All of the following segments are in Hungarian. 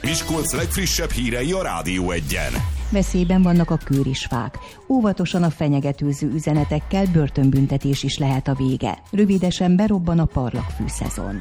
Miskolc legfrissebb hírei a Rádió Egyen. Veszélyben vannak a kőrisfák. Óvatosan a fenyegetőző üzenetekkel börtönbüntetés is lehet a vége. Rövidesen berobban a parlagfű szezon.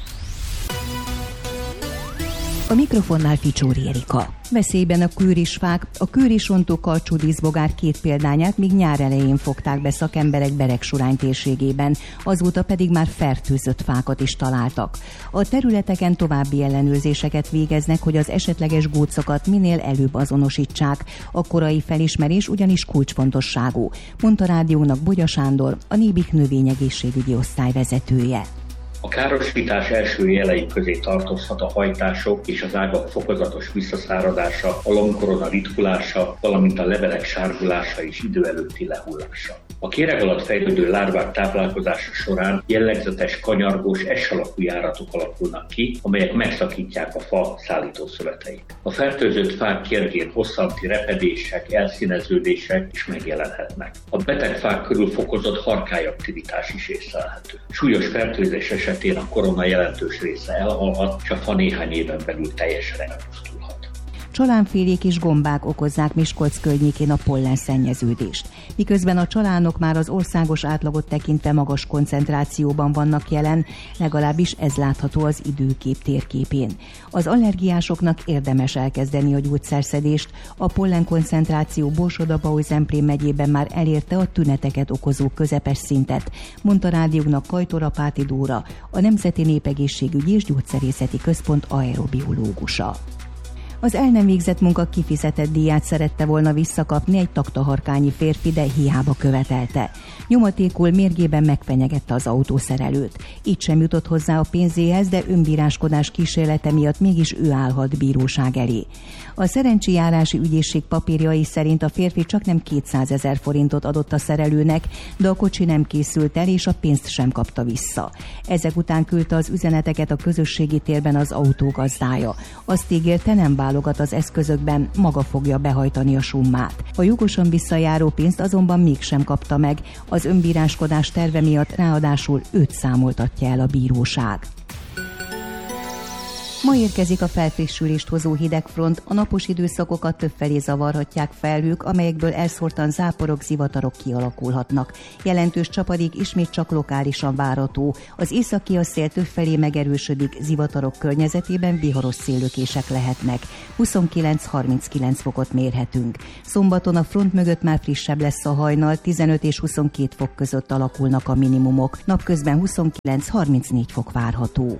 A mikrofonnál Ficsóri Erika. Veszélyben a kőrisfák, a kőrisontó karcsúdíszbogár 2 példányát még nyár elején fogták be szakemberek Beregsurány térségében, azóta pedig már fertőzött fákat is találtak. A területeken további ellenőrzéseket végeznek, hogy az esetleges gócokat minél előbb azonosítsák. A korai felismerés ugyanis kulcsfontosságú, mondta a rádiónak Bogya Sándor, a Nébik növényegészségügyi osztály vezetője. A károsítás első jelei közé tartozhat a hajtások és az ágak fokozatos visszaszáradása, a lombkorona ritkulása, valamint a levelek sárgulása és idő előtti lehullása. A kéreg alatt fejlődő lárvák táplálkozása során jellegzetes kanyargós S-alakú járatok alakulnak ki, amelyek megszakítják a fa szállítószöveteit. A fertőzött fák kérgén hosszanti repedések, elszíneződések is megjelenhetnek. A beteg fák körül fokozott harkályaktivitás is észlelhető. Súlyos fertőzés esetén a korona jelentős része elhalhat, és a fa néhány éven belül teljesen elpusztulhat. Csalánfélék és gombák okozzák Miskolc környékén a pollenszennyeződést. Miközben a csalánok már az országos átlagot tekintve magas koncentrációban vannak jelen, legalábbis ez látható az időkép térképén. Az allergiásoknak érdemes elkezdeni a gyógyszerszedést. A pollenkoncentráció Borsod-Abaúj-Zemplén megyében már elérte a tüneteket okozó közepes szintet, mondta rádiónak Kajtor Apáti Dóra, a Nemzeti Népegészségügyi és Gyógyszerészeti Központ aerobiológusa. Az el nem végzett munka kifizetett díját szerette volna visszakapni egy taktaharkányi férfi, de hiába követelte. Nyomatékul mérgében megfenyegette az autószerelőt. Így sem jutott hozzá a pénzéhez, de önbíráskodás kísérlete miatt mégis ő állhat bíróság elé. A szerencséjárási ügyészség papírjai szerint a férfi csaknem 200 000 forintot adott a szerelőnek, de a kocsi nem készült el, és a pénzt sem kapta vissza. Ezek után küldte az üzeneteket a közösségi térben az autó gazdája. Azt ígérte, nem válogat az eszközökben, maga fogja behajtani a summát. A jogosan visszajáró pénzt azonban mégsem kapta meg, az önbíráskodás terve miatt ráadásul őt számoltatja el a bíróság. Ma érkezik a felfrissülést hozó hidegfront, a napos időszakokat többfelé zavarhatják felhők, amelyekből elszórtan záporok, zivatarok kialakulhatnak. Jelentős csapadék ismét csak lokálisan várható. Az északi szél többfelé megerősödik, zivatarok környezetében viharos széllökések lehetnek. 29-39 fokot mérhetünk. Szombaton a front mögött már frissebb lesz a hajnal, 15 és 22 fok között alakulnak a minimumok. Napközben 29-34 fok várható.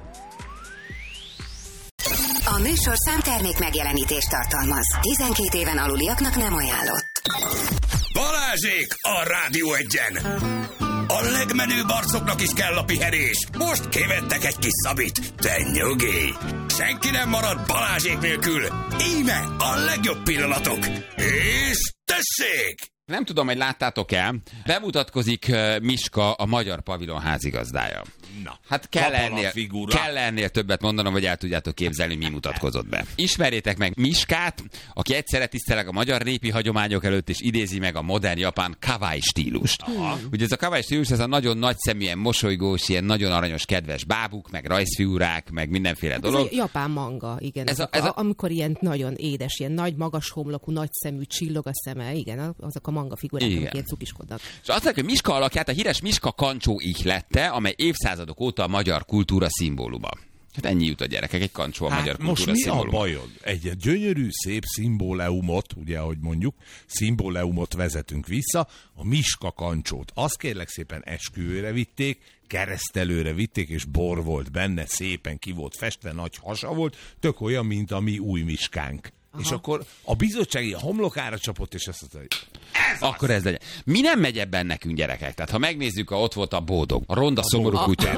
A műsorszám termék megjelenítést tartalmaz. 12 éven aluliaknak nem ajánlott. Balázsék a Rádió Egyen! A legmenőbb arcoknak is kell a pihenés. Most kivettek egy kis szabit. Te nyugi! Senki nem marad Balázsék nélkül. Íme a legjobb pillanatok. És tessék! Nem tudom, hogy láttátok-e, bemutatkozik Miska, a Magyar Pavilon házigazdája. Na, hát kell ennél többet mondanom, hogy el tudjátok képzelni, mi mutatkozott be. Ismerjétek meg Miskát, aki egyszerre tiszteleg a magyar népi hagyományok előtt, és idézi meg a modern japán kawaii stílust. Ugye ez a kawaii stílus, ez a nagyon nagyszeműen mosolygós, ilyen nagyon aranyos, kedves bábuk, meg rajzfigurák, meg mindenféle dolog. Ez a japán manga, igen. Amikor ilyen nagyon édes, ilyen nagy, magas homlokú, nagy szemű, csillog a szeme, igen, azok a manga figurák, amik ilyen cukiskodnak. És azt mondják, hogy Miska alakját a híres Miska kancsó ihlette, amely évszázadok óta a magyar kultúra szimbóluma. Hát ennyi jut a gyerekek, egy kancsó a magyar kultúra szimbóluma. Most mi a bajod? Egy gyönyörű, szép szimbóleumot, ugye, ahogy mondjuk, szimbóleumot vezetünk vissza, a Miska kancsót. Azt kérlek szépen esküvőre vitték, keresztelőre vitték, és bor volt benne, szépen ki volt festve, nagy hasa volt, tök olyan, mint a mi új Miskánk. Aha. És akkor a bizottsági homlokára csapott, és azt mondta, hogy akkor ez legyen. Mi nem megy ebben nekünk, gyerekek? Tehát ha megnézzük, ott volt a Bódog, a ronda szomorú kutya,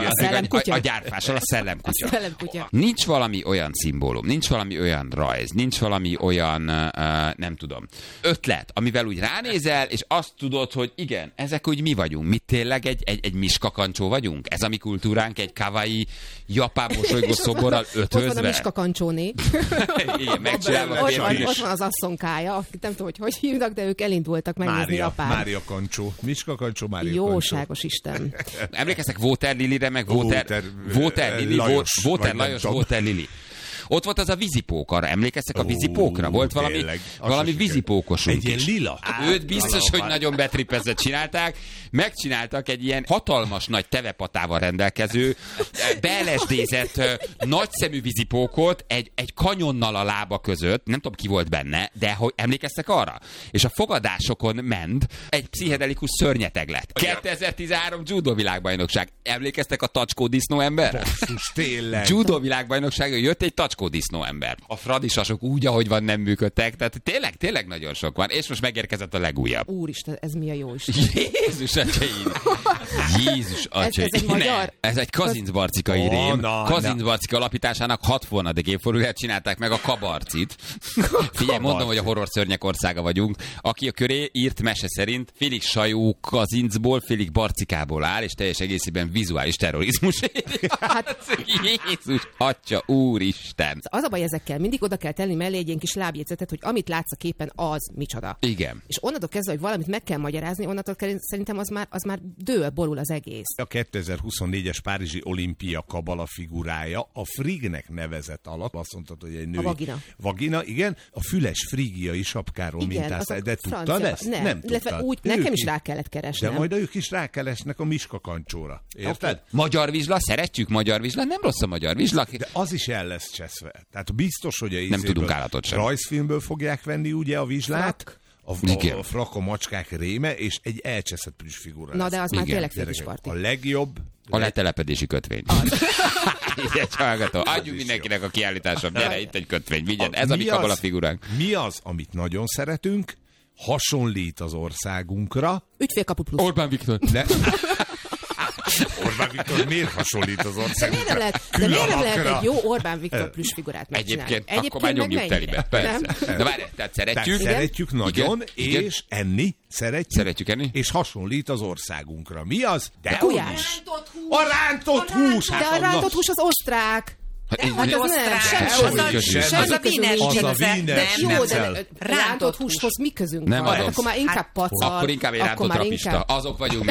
a gyárfással, a szellemkutya. Nincs valami olyan szimbólum, nincs valami olyan rajz, nincs valami olyan, nem tudom, ötlet, amivel úgy ránézel, és azt tudod, hogy igen, ezek úgy mi vagyunk. Mi tényleg egy Miska kancsó vagyunk? Ez a mi kultúránk, egy kawaii japán mosolygó szoborral ötvözve? Ott van a Miska kancsóné. Igen, megcsinálva. Ott van az asszonkája, akit nem tudom, hogy hívnak, de ők elindultak megnézni Japán. Mária kancsó. Miska kancsó, Mária Jóságos Isten. Emlékeztek Walter Lilire, meg Walter Lili, Walter Lili. Ott volt az a vízipók, arra emlékeztek a vízipókra? Volt valami vízipókosunk is. Egy ilyen lila. Őt biztos, hogy nagyon betripezve csinálták. Megcsináltak egy ilyen hatalmas nagy tevepatával rendelkező, beelesdézett, nagyszemű vízipókot egy kanyonnal a lába között, nem tudom ki volt benne, de hogy emlékeztek arra? És a fogadásokon ment egy pszichedelikus szörnyeteg lett. 2013 judo világbajnokság. Emlékeztek a tacskó disznó emberre? Basszus, tényleg. Judo világbajnokságon jött egy tacskó disznó ember. A fradisasok úgy, ahogy van, nem működtek, tehát tényleg nagyon sok van, és most megérkezett a legújabb. Úristen, ez mi a jó Isten? Jézus atyaim! Jézus atyaim! Ez egy magyar? Ez egy kazincbarcikai rém. Kazincbarcika alapításának 60. évfordulóját csinálták meg a kabarcit. Figyelj, mondom, hogy a horror szörnyek országa vagyunk. Aki a köré írt mese szerint félig sajó kazincból, félig barcikából áll, és teljes egészében vizuális terrorizmus. Hát, Jézus atya, úristen! Az a baj ezekkel, mindig oda kell tenni mellé egy ilyen kis lábjegyzetet, hogy amit látsz a képen, az micsoda. Igen. És onnantól kezdve, hogy valamit meg kell magyarázni, onnantól szerintem az már dől, borul az egész. A 2024-es Párizsi olimpia kabala figurája a Friggnek nevezett alatt. Azt mondtad, hogy egy női... A vagina. Vagina, igen. A füles frigiai sapkáról mintázta. De tudtad ezt? Nem tudtad. Úgy, nekem is rá kellett keresnem. De majd ők is rákeresnek a Miska kancsóra. Érted? Okay. Magyar vizsla, szeretjük magyar vizsla, nem rossz a magyar vizsla. De az is el lesz cseszve. Tehát biztos, hogy nem tudunk állatot sem. Rajzfilmből fogják venni ugye a vizslát. A frak, a macskák réme, és egy elcseszett plüssfigura. Na, de az már tényleg félisparti. A legjobb... A letelepedési kötvény. Adjunk mindenkinek a kiállításon. Gyere, itt egy kötvény. Vigyed, ez a mi kabala figuránk. Mi az, amit nagyon szeretünk, hasonlít az országunkra. Ügyfélkapu plusz. Orbán Viktor. Orbán Viktor miért hasonlít az országunkra? De miért nem lehet egy jó Orbán Viktor pluszfigurát megcsinálni? Egyébként akkor már nyomjuk telibe. Persze. De várj, tehát szeretjük. Szeretjük nagyon, és enni. Szeretjük enni. És hasonlít az országunkra. Mi az? De gulyás. A rántott hús. De a rántott hús az osztrák. Hát az nem, az a vínes. Az a vínes. Jó, de rántott húshoz mi közünk van? Akkor már inkább pacal. Akkor inkább egy rántott trapista. Azok vagyunk mi.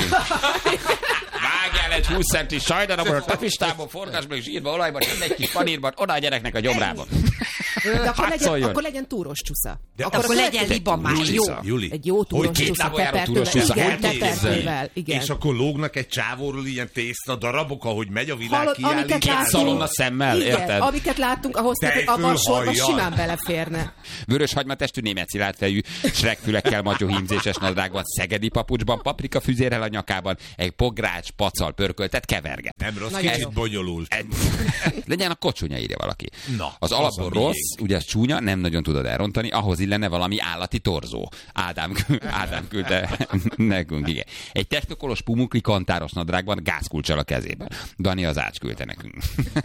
Vágjál egy 20 centi sajdarabot a trapistából, forgasból és zsírba, olajban, egy kis panírban, oda a gyereknek a gyomrában. De akkor legyen túros csusza. Akkor legyen libamás. Juli. Egy jó túros csusza tepertővel. És akkor lógnak egy csávóról ilyen tészta darabok, ahogy megy a világkiállítás. Két szalonna szemmel, érted? Amiket láttunk, ahhoz abban a sorban simán beleférne. Vörös hagymatestű német szilárdfejű, sregfülekkel, matyóhímzéses nadrágban, szegedi papucsban, paprika füzérrel a nyakában, egy pogrács, pacal, pörköltet keverget. Nem rossz, kicsit bonyolult. Legyen a kocsonya, írja valaki. Na, az alapból rossz, ugye ez csúnya, nem nagyon tudod elrontani, ahhoz illene valami állati torzó. Ádám küldte nekünk, igen. Egy technokolos pumukli kantáros nadrágban gázkulccsal a kezében. Dani az Ács küldte nekünk.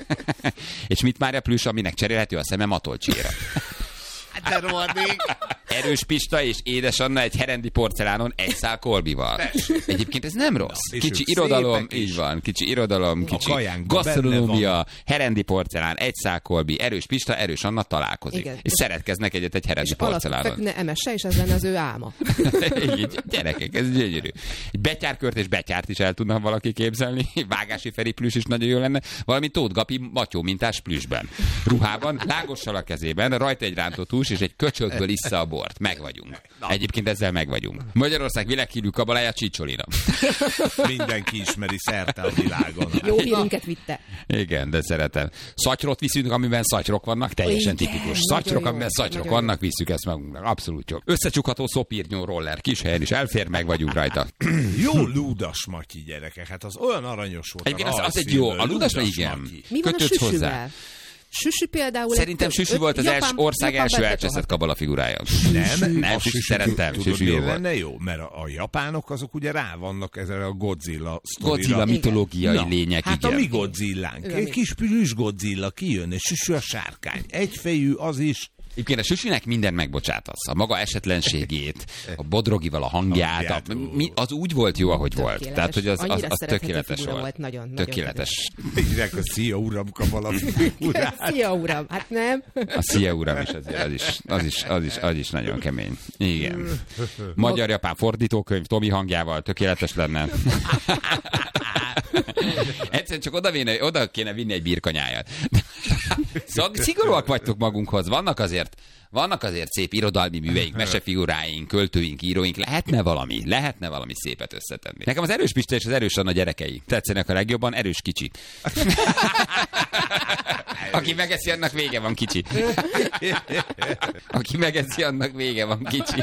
És mit Mária plüss, aminek cserélhető a szeme matolcsiéra. De rohadék. Erős Pista és Édes Anna egy herendi porcelánon egy szál kolbival. Egyébként ez nem rossz. Kicsi irodalom, így van. Kicsi irodalom, kicsi gasztronómia, herendi porcelán, egy szál kolbi, Erős Pista, Erős Anna találkozik. Igen. És szeretkeznek egy herendi porcelánon. És emesse, és ez lenne az ő álma. Így, gyerekek, ez gyönyörű. Egy betyárkört és betyárt is el tudna valaki képzelni. Vágási Feri plüss is nagyon jó lenne. Valami Tóth Gabi matyó mintás plüssben. Ruhában, lágossal a kezében, rajta egy rántott hús, és egy köcsökből issza a bort. Meg vagyunk. Egyébként ezzel meg vagyunk. Magyarország világhírű kabalája Csicsolina. Mindenki ismeri szerte a világon. Jó hírünket vitte. Igen, de szeretem. Szatyrot viszünk, amiben szatyrok vannak, teljesen tipikus. Szatyrok, amiben szatyrok vannak, visszük ezt magunknak. Abszolút jó. Összecsukható szopírnyó roller kis helyen is elfér, meg vagyunk rajta. Jó Ludas Matyi, gyerekek, hát az olyan aranyos volt. Egyébként az egy jó. A Ludas Matyi, igen. Mi van a Süsüvel? Süsü például... Szerintem Süsü volt az ország első elcseszett kabala figurája. Nem, Süsü szerettem. Tudod, miért lenne jó? Mert a japánok azok ugye rá vannak ezzel a Godzilla sztorira. Godzilla mitológiai lények, hát igen. A mi Godzillánk. Egy kis plüss Godzilla kijön, és Süsü a sárkány. Egyfejű az is. Egyébként a Süsinek minden megbocsátasz. A maga esetlenségét, a Bodrogival a hangját, az úgy volt jó, ahogy volt. Tehát, hogy az tökéletes volt. Nagyon tökéletes. Így a Szia Uram kabala figurát. Szia Uram, hát nem. A Szia Uram is az is nagyon kemény. Igen. Magyar-japán fordítókönyv Tomi hangjával tökéletes lenne. Egyszerűen csak oda kéne vinni egy birkanyájat. Szóval szigorúak vagytok magunkhoz. Vannak azért szép irodalmi műveink, mesefiguráink, költőink, íróink. Lehetne valami szépet összetenni. Nekem az Erős Pista és az Erős Anna gyerekei tetszenek a legjobban, Erős kicsi. Aki megeszi, annak vége van, kicsi. Aki megeszi, annak vége van, kicsi.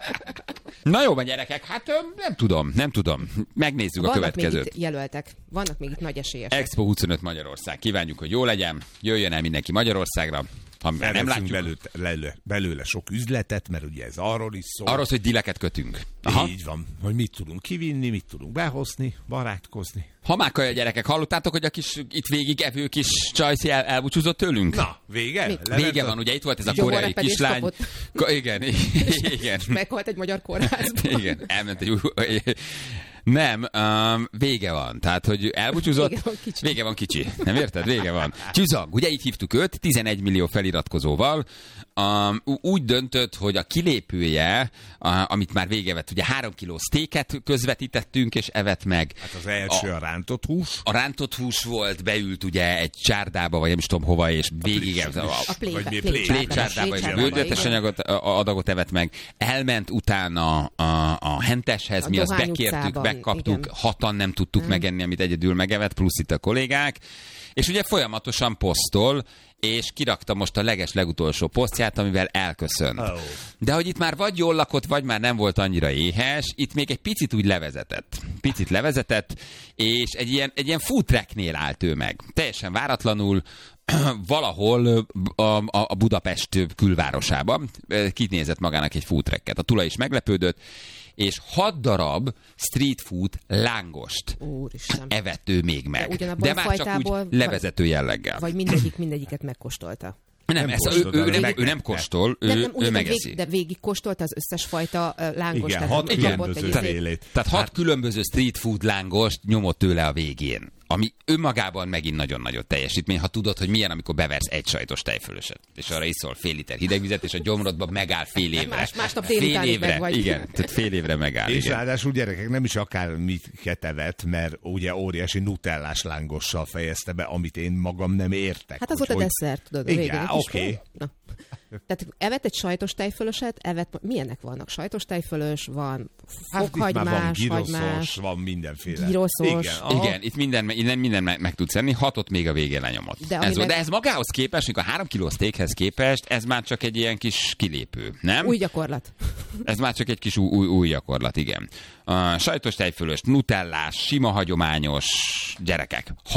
Na jó, gyerekek, hát nem tudom. Megnézzük a következőt. Vannak még itt jelöltek. Vannak még itt nagy esélyesek. Expo 25 Magyarország. Kívánjuk, hogy jó legyen. Jöjjön el mindenki Magyarországra. Ha nem látjuk belőle sok üzletet, mert ugye ez arról is szól. Arról, hogy dileket kötünk. Aha. Így van, hogy mit tudunk kivinni, mit tudunk behozni, barátkozni. Hamákaja gyerekek, hallottátok, hogy a kis itt végig evő kis csajszi elbúcsúzott tőlünk? Na, vége? Vége van, ugye itt volt ez a koreai kislány. Igen. Meghalt egy magyar kórházban. Igen, elment egy Nem, vége van. Tehát, hogy elbúcsúzott, vége van kicsi. Nem érted? Vége van. Csüzang, ugye így hívtuk őt, 11 millió feliratkozóval. Úgy döntött, hogy a kilépője, amit már vége vett, ugye 3 kiló sztéket közvetítettünk, és evett meg. Hát az első a rántott hús. A rántott hús volt, beült ugye egy csárdába, vagy nem is tudom hova, és végig a plécsárdába, és bődletes adagot evett meg. Elment utána a henteshez, mi azt bekértük, megkaptuk, hatan nem tudtuk megenni, amit egyedül megevett, plusz itt a kollégák, és ugye folyamatosan posztol, és kirakta most a legutolsó posztját, amivel elköszönt. Oh. De hogy itt már vagy jól lakott, vagy már nem volt annyira éhes, itt még egy picit úgy levezetett, és egy ilyen food tracknél állt ő meg. Teljesen váratlanul, valahol a Budapest külvárosában kinézett magának egy food tracket. A tulaj is meglepődött, és 6 darab street food lángost evett ő még meg. De már csak úgy levezető jelleggel. Vagy mindegyiket megkóstolta. Nem, ő nem kóstol, ő megeszi. De végig kóstolta az összes fajta lángost. Igen, 6 különböző félét. Tehát 6 különböző street food lángost nyomott tőle a végén. Ami önmagában megint nagyon nagyot teljesítmény, ha tudod, hogy milyen, amikor beversz egy sajtos tejfölöset, és arra iszol fél liter hidegvizet, és a gyomrodban megáll fél évre. Másnap délutánig meg vagy. Igen, tehát fél évre megáll. És ráadásul gyerekek nem is akármit evett, mert ugye óriási nutellás lángossal fejezte be, amit én magam nem értek. Hát az volt a desszert, tudod. Igen, oké. Tehát evett egy sajtos tejfölöset, milyenek vannak? Sajtos tejfölös, van fokhagymás, hagymás, van mindenféle. Gyroszos. Igen, itt minden meg tudsz enni, 6-ot még a végén lenyomott. De ez magához képest, mikor a 3 kiló sztékhez képest, ez már csak egy ilyen kis kilépő, nem? Új gyakorlat. Ez már csak egy kis új gyakorlat, igen. Sajtos tejfölös, nutellás, sima hagyományos gyerekek.